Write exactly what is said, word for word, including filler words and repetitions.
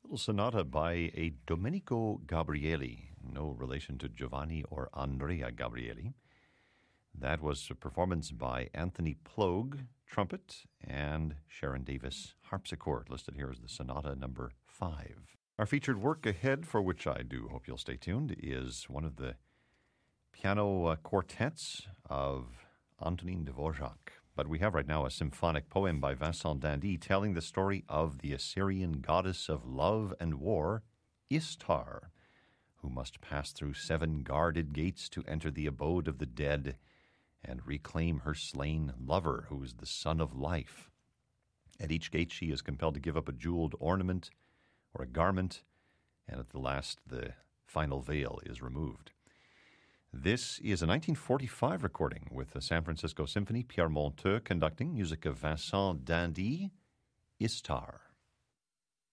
Little sonata by a Domenico Gabrieli, no relation to Giovanni or Andrea Gabrieli. That was a performance by Anthony Plogue, trumpet, and Sharon Davis, harpsichord, listed here as the sonata number five. Our featured work ahead, for which I do hope you'll stay tuned, is one of the piano uh, quartets of Antonin Dvorak. But we have right now a symphonic poem by Vincent d'Indy telling the story of the Assyrian goddess of love and war, Ishtar, who must pass through seven guarded gates to enter the abode of the dead and reclaim her slain lover, who is the son of life. At each gate she is compelled to give up a jeweled ornament or a garment, and at the last the final veil is removed. This is a nineteen forty-five recording with the San Francisco Symphony, Pierre Monteux conducting, music of Vincent d'Indy, Ishtar.